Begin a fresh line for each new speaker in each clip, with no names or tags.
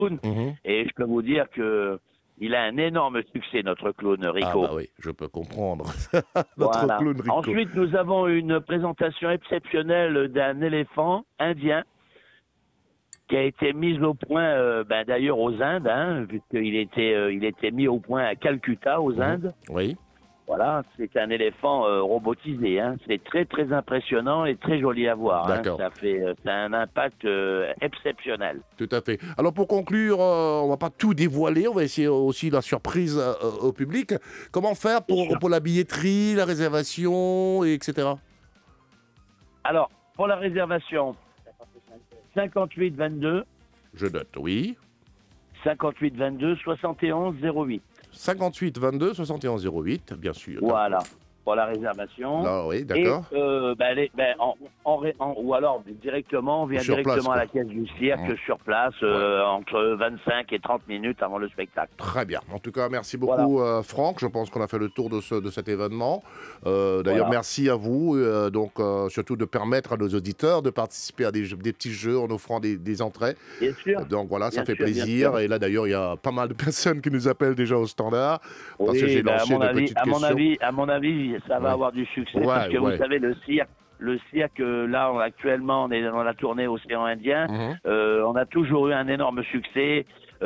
clown.
Mhm.
Et je peux vous dire que il a un énorme succès, notre clown
Ah
Rico.
bah oui, je peux comprendre. Notre
Voilà.
clown Rico.
Ensuite, nous avons une présentation exceptionnelle d'un éléphant indien qui a été mise au point, d'ailleurs aux Indes, hein, puisqu'il il était mis au point à Calcutta, aux
Mhm.
Indes.
Oui,
Voilà, c'est un éléphant robotisé. Hein. C'est très très impressionnant et très joli à voir. Hein.
d'accord.
Ça a un impact exceptionnel.
Tout à fait. Alors pour conclure, on va pas tout dévoiler, on va essayer aussi la surprise au public. Comment faire pour la billetterie, la réservation, etc.
Alors, pour la réservation, 58 22
Je note, oui.
58 22 71 08.
58 22 71 08, bien sûr.
Voilà, pour la réservation.
Là, oui,
Et
d'accord.
ou alors directement, on vient
Sur place,
directement à la
quoi.
caisse du cirque sur place, entre 25 et 30 minutes avant le spectacle.
Très bien. En tout cas, merci beaucoup, Franck. Je pense qu'on a fait le tour de cet événement. D'ailleurs,
Voilà.
merci à vous, surtout de permettre à nos auditeurs de participer à des petits jeux en offrant des entrées.
Bien sûr.
Donc voilà, ça
Bien
fait
sûr, bien
plaisir.
sûr.
Et là, d'ailleurs, il y a pas mal de personnes qui nous appellent déjà au standard. Parce que j'ai lancé de petites
à
questions.
mon avis, ça va
Ouais.
avoir du succès
Ouais,
parce que
ouais.
vous savez, le cirque, là, actuellement, on est dans la tournée Océan Indien.
Mhm.
On a toujours eu un énorme succès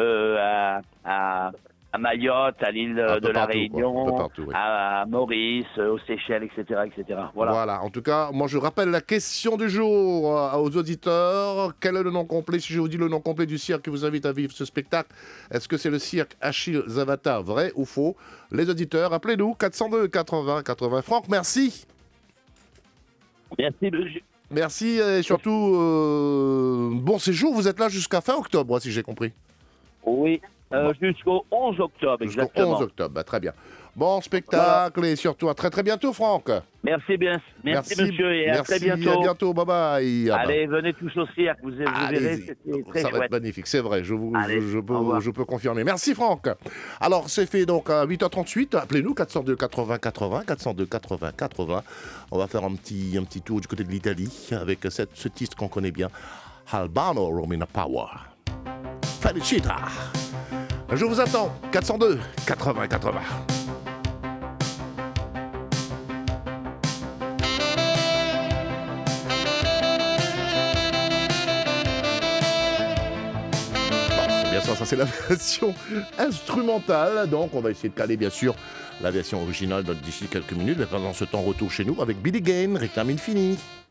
à Mayotte, à l'île
Un peu
de la
partout, quoi.
Réunion,
Un peu partout, oui.
à Maurice, aux Seychelles, etc., etc. Voilà.
Voilà. En tout cas, moi, je rappelle la question du jour aux auditeurs. Quel est le nom complet, si je vous dis le nom complet du cirque qui vous invite à vivre ce spectacle? Est-ce que c'est le cirque Achille Zavata, vrai ou faux? Les auditeurs, appelez-nous, 402 80 80. Franck, merci.
Merci, monsieur.
Merci et surtout, bon séjour. Vous êtes là jusqu'à fin octobre, si j'ai compris.
Oui, jusqu'au 11 octobre,
Jusqu'au
exactement.
11 octobre. Bah, très bien. Bon spectacle et surtout à très très bientôt, Franck.
Merci bien. Merci, monsieur, et à très bientôt.
À bientôt. Bye bye. Ah bah.
Allez, venez tous au cirque, vous verrez,
Allez-y.
c'est très
Ça va
chouette.
être magnifique, c'est vrai,
Allez, au revoir.
je peux confirmer. Merci Franck. Alors c'est fait donc à 8h38, appelez-nous 402 80 80, 402 80 80. On va faire un petit tour du côté de l'Italie avec ce titre qu'on connaît bien, Albano Romina Power. Felicita. Je vous attends, 402 80 80. Bien sûr, ça c'est la version instrumentale, donc on va essayer de caler bien sûr la version originale d'ici quelques minutes, mais pendant ce temps retour chez nous avec Billy Gain, Réclame Infini.